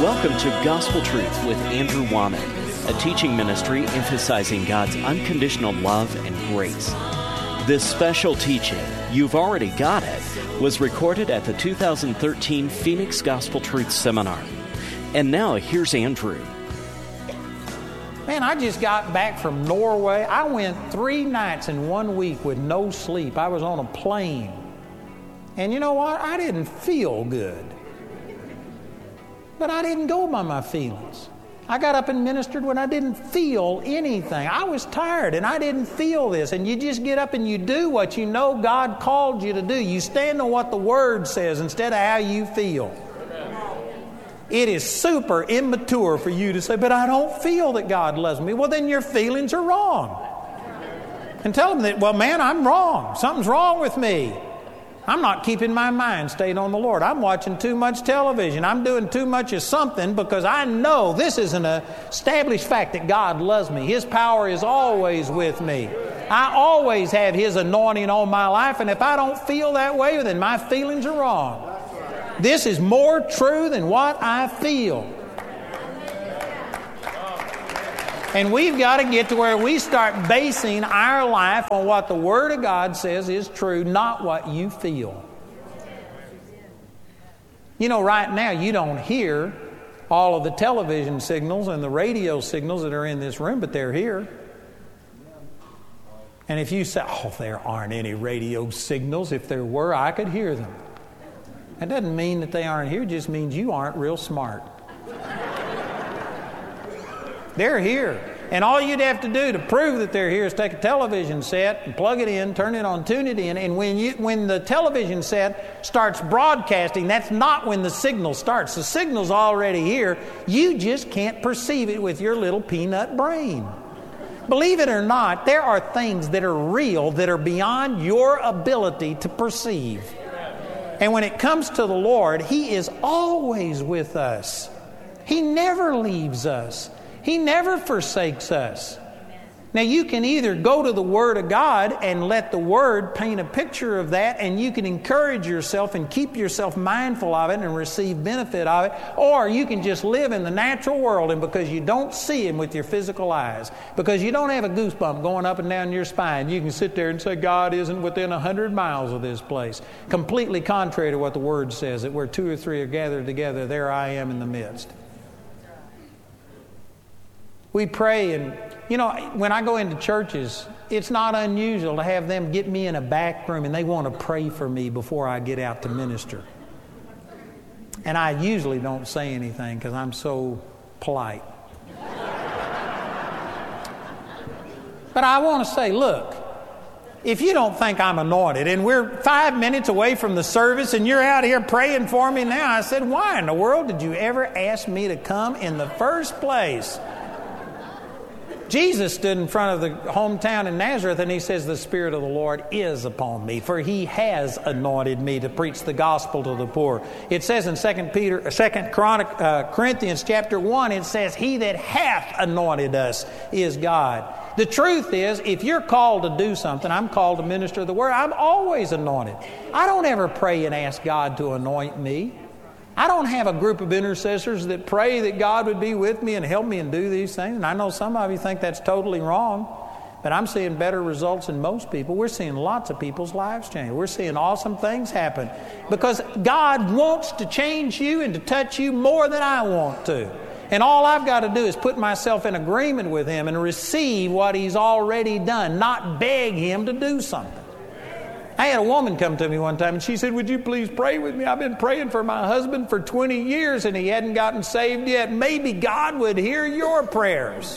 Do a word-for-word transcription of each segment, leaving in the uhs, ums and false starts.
Welcome to Gospel Truth with Andrew Womack, a teaching ministry emphasizing God's unconditional love and grace. This special teaching, You've Already Got It, was recorded at the two thousand thirteen Phoenix Gospel Truth Seminar. And now, here's Andrew. Man, I just got back from Norway. I went three nights in one week with no sleep. I was on a plane. And you know what? I didn't feel good. But I didn't go by my feelings. I got up and ministered when I didn't feel anything. I was tired and I didn't feel this. And you just get up and you do what you know God called you to do. You stand on what the Word says instead of how you feel. It is super immature for you to say, but I don't feel that God loves me. Well, then your feelings are wrong. And tell them that, well, man, I'm wrong. Something's wrong with me. I'm not keeping my mind stayed on the Lord. I'm watching too much television. I'm doing too much of something because I know this is an established fact that God loves me. His power is always with me. I always have His anointing on my life, and if I don't feel that way, then my feelings are wrong. This is more true than what I feel. And we've got to get to where we start basing our life on what the Word of God says is true, not what you feel. You know, right now you don't hear all of the television signals and the radio signals that are in this room, but they're here. And if you say, oh, there aren't any radio signals. If there were, I could hear them. That doesn't mean that they aren't here. It just means you aren't real smart. They're here. And all you'd have to do to prove that they're here is take a television set and plug it in, turn it on, tune it in. And when you when the television set starts broadcasting, that's not when the signal starts. The signal's already here. You just can't perceive it with your little peanut brain. Believe it or not, there are things that are real that are beyond your ability to perceive. And when it comes to the Lord, He is always with us. He never leaves us. He never forsakes us. Now, you can either go to the Word of God and let the Word paint a picture of that, and you can encourage yourself and keep yourself mindful of it and receive benefit of it, or you can just live in the natural world, and because you don't see Him with your physical eyes, because you don't have a goosebump going up and down your spine, you can sit there and say, God isn't within a hundred miles of this place. Completely contrary to what the Word says, that where two or three are gathered together, there I am in the midst. We pray, and, you know, when I go into churches, it's not unusual to have them get me in a back room and they want to pray for me before I get out to minister. And I usually don't say anything because I'm so polite. But I want to say, look, if you don't think I'm anointed and we're five minutes away from the service and you're out here praying for me now, I said, why in the world did you ever ask me to come in the first place? Jesus stood in front of the hometown in Nazareth and He says, the Spirit of the Lord is upon me, for He has anointed me to preach the gospel to the poor. It says in Second Peter, Second Chronic, uh, Corinthians chapter one, it says, He that hath anointed us is God. The truth is, if you're called to do something, I'm called to minister the Word, I'm always anointed. I don't ever pray and ask God to anoint me. I don't have a group of intercessors that pray that God would be with me and help me and do these things. And I know some of you think that's totally wrong, but I'm seeing better results than most people. We're seeing lots of people's lives change. We're seeing awesome things happen because God wants to change you and to touch you more than I want to. And all I've got to do is put myself in agreement with Him and receive what He's already done, not beg Him to do something. I had a woman come to me one time and she said, would you please pray with me? I've been praying for my husband for twenty years and he hadn't gotten saved yet. Maybe God would hear your prayers.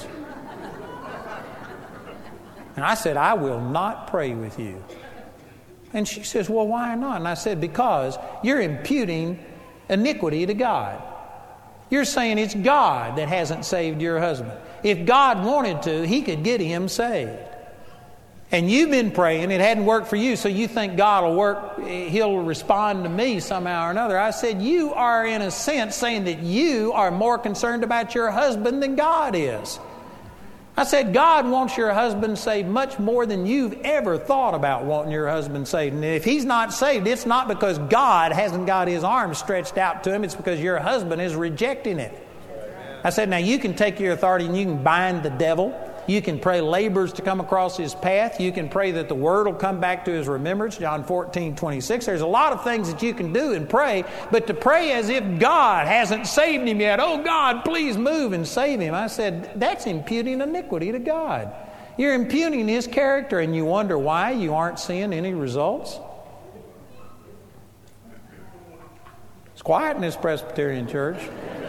And I said, I will not pray with you. And she says, well, why not? And I said, because you're imputing iniquity to God. You're saying it's God that hasn't saved your husband. If God wanted to, He could get him saved. And you've been praying, it hadn't worked for you, so you think God will work, He'll respond to me somehow or another. I said, you are in a sense saying that you are more concerned about your husband than God is. I said, God wants your husband saved much more than you've ever thought about wanting your husband saved. And if he's not saved, it's not because God hasn't got his arms stretched out to him. It's because your husband is rejecting it. I said, now you can take your authority and you can bind the devil. You can pray labors to come across his path. You can pray that the word will come back to his remembrance, John fourteen twenty-six. There's a lot of things that you can do and pray, but to pray as if God hasn't saved him yet, oh God, please move and save him. I said, that's imputing iniquity to God. You're impugning his character, and you wonder why you aren't seeing any results. It's quiet in this Presbyterian church.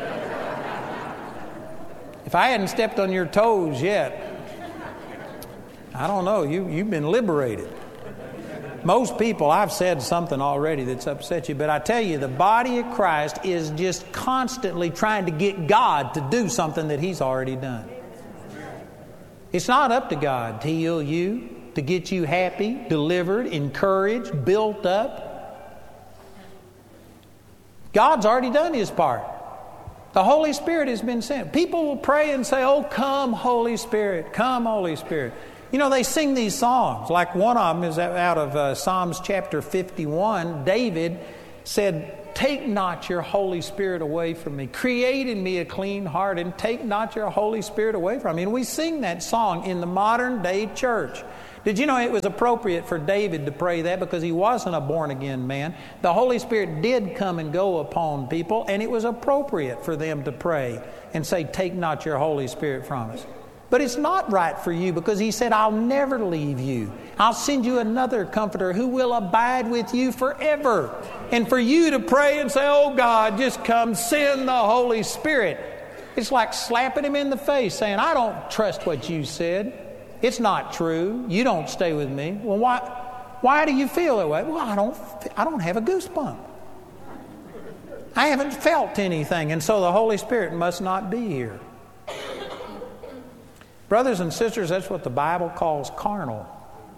If I hadn't stepped on your toes yet, I don't know, you, you've been liberated. Most people, I've said something already that's upset you, but I tell you, the body of Christ is just constantly trying to get God to do something that he's already done. It's not up to God to heal you, to get you happy, delivered, encouraged, built up. God's already done his part. The Holy Spirit has been sent. People will pray and say, oh, come, Holy Spirit. Come, Holy Spirit. You know, they sing these songs. Like one of them is out of uh, Psalms chapter fifty-one. David said, take not your Holy Spirit away from me. Create in me a clean heart and take not your Holy Spirit away from me. And we sing that song in the modern day church. Did you know it was appropriate for David to pray that because he wasn't a born-again man? The Holy Spirit did come and go upon people, and it was appropriate for them to pray and say, take not your Holy Spirit from us. But it's not right for you because he said, I'll never leave you. I'll send you another comforter who will abide with you forever. And for you to pray and say, oh God, just come send the Holy Spirit. It's like slapping him in the face saying, I don't trust what you said. It's not true. You don't stay with me. Well, why, why do you feel that way? Well, I don't, I don't have a goosebump. I haven't felt anything, and so the Holy Spirit must not be here. Brothers and sisters, that's what the Bible calls carnal.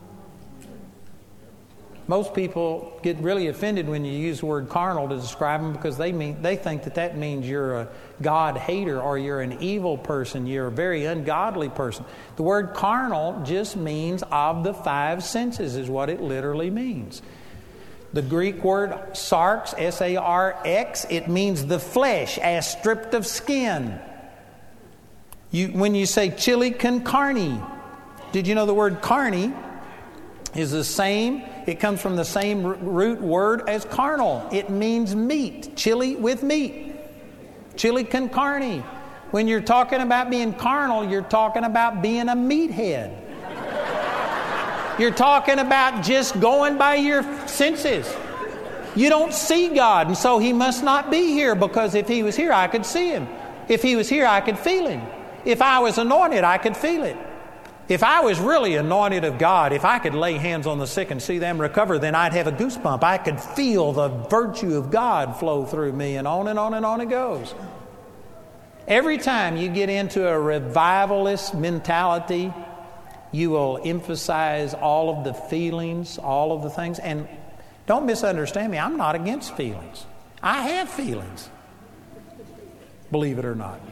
Most people get really offended when you use the word carnal to describe them because they mean they think that that means you're a God hater or you're an evil person, you're a very ungodly person. The word carnal just means of the five senses is what it literally means. The Greek word sarx, S A R X, it means the flesh as stripped of skin. You, when you say chili con carne, did you know the word carne is the same? It comes from the same root word as carnal. It means meat, chili with meat. Chili con carne. When you're talking about being carnal, you're talking about being a meathead. You're talking about just going by your senses. You don't see God, and so he must not be here, because if he was here, I could see him. If he was here, I could feel him. If I was anointed, I could feel it. If I was really anointed of God, if I could lay hands on the sick and see them recover, then I'd have a goosebump. I could feel the virtue of God flow through me, and on and on and on it goes. Every time you get into a revivalist mentality, you will emphasize all of the feelings, all of the things. And don't misunderstand me, I'm not against feelings. I have feelings, believe it or not.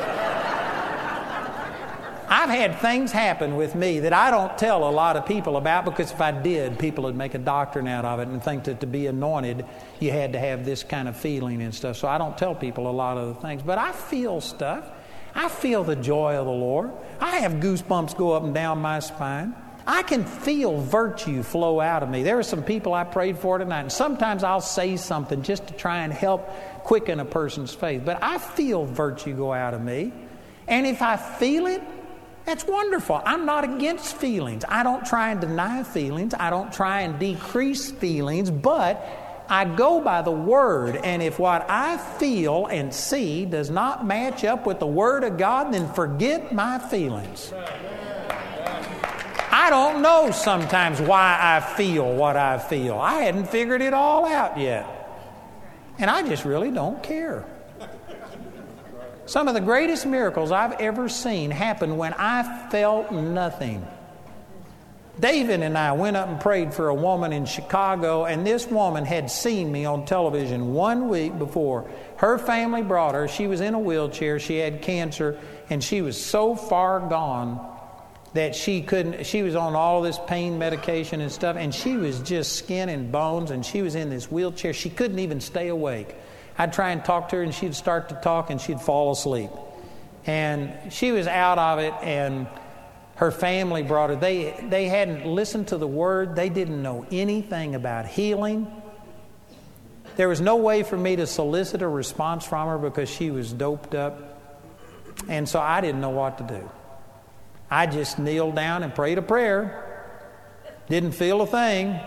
I've had things happen with me that I don't tell a lot of people about, because if I did, people would make a doctrine out of it and think that to be anointed, you had to have this kind of feeling and stuff. So I don't tell people a lot of the things. But I feel stuff. I feel the joy of the Lord. I have goosebumps go up and down my spine. I can feel virtue flow out of me. There are some people I prayed for tonight, and sometimes I'll say something just to try and help quicken a person's faith. But I feel virtue go out of me. And if I feel it, that's wonderful. I'm not against feelings. I don't try and deny feelings. I don't try and decrease feelings, but I go by the Word. And if what I feel and see does not match up with the Word of God, then forget my feelings. I don't know sometimes why I feel what I feel. I hadn't figured it all out yet. And I just really don't care. Some of the greatest miracles I've ever seen happened when I felt nothing. David and I went up and prayed for a woman in Chicago, and this woman had seen me on television one week before. Her family brought her. She was in a wheelchair. She had cancer, and she was so far gone that she couldn't, she was on all this pain medication and stuff, and she was just skin and bones, and she was in this wheelchair. She couldn't even stay awake. I'd try and talk to her, and she'd start to talk, and she'd fall asleep. And she was out of it, and her family brought her. They, they hadn't listened to the Word. They didn't know anything about healing. There was no way for me to solicit a response from her because she was doped up. And so I didn't know what to do. I just kneeled down and prayed a prayer. Didn't feel a thing.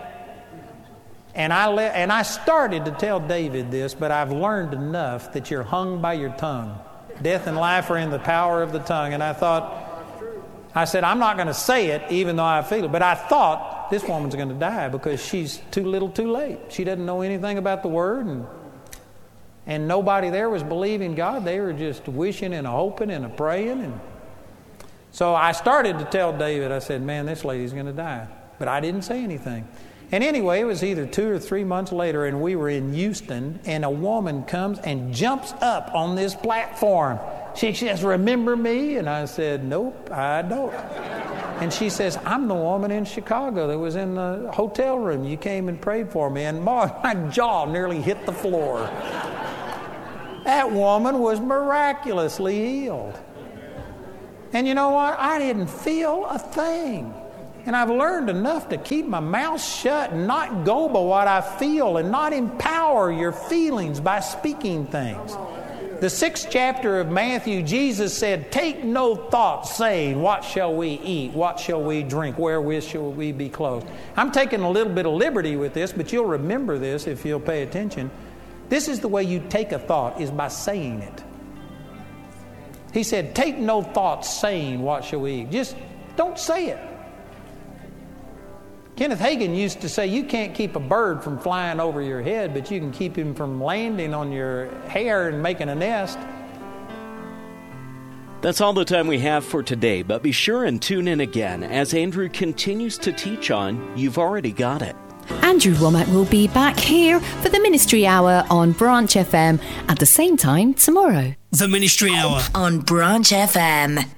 And I le- and I started to tell David this, but I've learned enough that you're hung by your tongue. Death and life are in the power of the tongue. And I thought, I said, I'm not going to say it even though I feel it. But I thought, this woman's going to die because she's too little too late. She doesn't know anything about the Word. And, and nobody there was believing God. They were just wishing and hoping and praying. And so I started to tell David, I said, man, this lady's going to die. But I didn't say anything. And anyway, it was either two or three months later, and we were in Houston, and a woman comes and jumps up on this platform. She says, remember me? And I said, nope, I don't. And she says, I'm the woman in Chicago that was in the hotel room. You came and prayed for me. And boy, my jaw nearly hit the floor. That woman was miraculously healed. And you know what? I didn't feel a thing. And I've learned enough to keep my mouth shut and not go by what I feel and not empower your feelings by speaking things. The sixth chapter of Matthew, Jesus said, take no thought saying, what shall we eat? What shall we drink? Wherewith shall we be clothed? I'm taking a little bit of liberty with this, but you'll remember this if you'll pay attention. This is the way you take a thought, is by saying it. He said, take no thought saying, what shall we eat? Just don't say it. Kenneth Hagin used to say, you can't keep a bird from flying over your head, but you can keep him from landing on your hair and making a nest. That's all the time we have for today, but be sure and tune in again as Andrew continues to teach on You've Already Got It. Andrew Wommack will be back here for the Ministry Hour on Branch F M at the same time tomorrow. The Ministry Hour on Branch F M.